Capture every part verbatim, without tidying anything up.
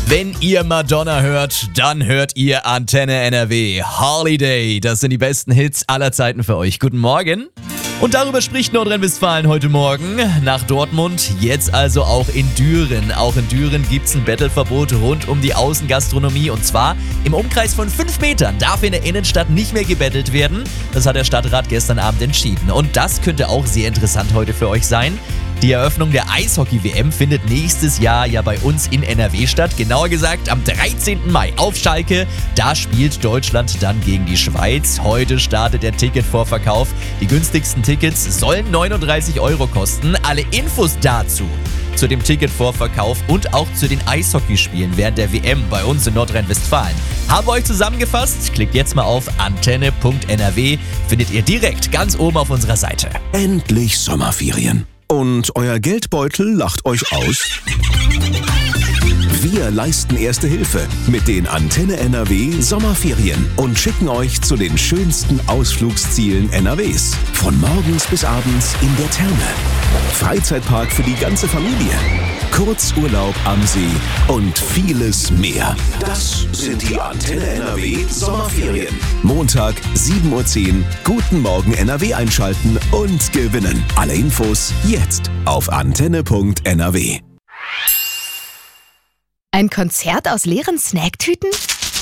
Wenn ihr Madonna hört, dann hört ihr Antenne N R W. Holiday, das sind die besten Hits aller Zeiten für euch. Guten Morgen. Und darüber spricht Nordrhein-Westfalen heute Morgen. Nach Dortmund, jetzt also auch in Düren. Auch in Düren gibt es ein Battleverbot rund um die Außengastronomie. Und zwar im Umkreis von fünf Metern darf in der Innenstadt nicht mehr gebettelt werden. Das hat der Stadtrat gestern Abend entschieden. Und das könnte auch sehr interessant heute für euch sein. Die Eröffnung der Eishockey-W M findet nächstes Jahr ja bei uns in N R W statt. Genauer gesagt am dreizehnten Mai auf Schalke. Da spielt Deutschland dann gegen die Schweiz. Heute startet der Ticketvorverkauf. Die günstigsten Tickets sollen neununddreißig Euro kosten. Alle Infos dazu, zu dem Ticketvorverkauf und auch zu den Eishockeyspielen während der W M bei uns in Nordrhein-Westfalen, haben wir euch zusammengefasst. Klickt jetzt mal auf antenne punkt n r w. Findet ihr direkt ganz oben auf unserer Seite. Endlich Sommerferien. Und euer Geldbeutel lacht euch aus? Wir leisten Erste Hilfe mit den Antenne N R W Sommerferien und schicken euch zu den schönsten Ausflugszielen N R Ws. Von morgens bis abends in der Therme. Freizeitpark für die ganze Familie. Kurzurlaub am See und vieles mehr. Das sind die Antenne N R W Sommerferien. Montag, sieben Uhr zehn. Guten Morgen N R W einschalten und gewinnen. Alle Infos jetzt auf antenne punkt n r w. Ein Konzert aus leeren Snacktüten?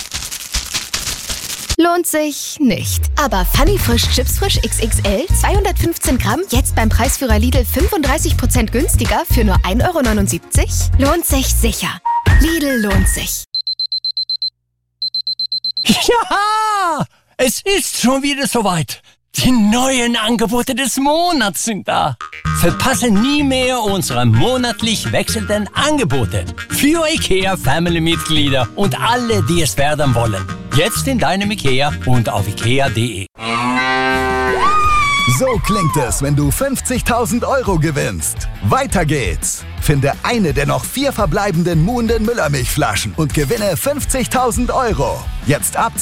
Lohnt sich nicht. Aber Funny Frisch Chips Frisch X X L zweihundertfünfzehn Gramm jetzt beim Preisführer Lidl fünfunddreißig Prozent günstiger für nur ein Euro neunundsiebzig? Lohnt sich sicher. Lidl lohnt sich. Ja, es ist schon wieder soweit. Die neuen Angebote des Monats sind da. Verpasse nie mehr unsere monatlich wechselnden Angebote für IKEA Family-Mitglieder und alle, die es werden wollen. Jetzt in deinem IKEA und auf ikea punkt de. So klingt es, wenn du fünfzigtausend Euro gewinnst. Weiter geht's. Finde eine der noch vier verbleibenden Muhnden Müllermilchflaschen und gewinne fünfzigtausend Euro. Jetzt ab